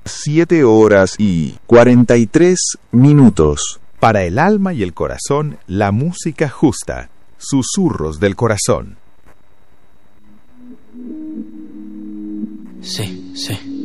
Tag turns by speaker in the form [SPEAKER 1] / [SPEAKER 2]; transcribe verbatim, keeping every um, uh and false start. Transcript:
[SPEAKER 1] Siete horas y cuarenta y tres minutos.
[SPEAKER 2] Para el alma y el corazón, la música justa. Susurros del corazón.
[SPEAKER 3] Sí, sí.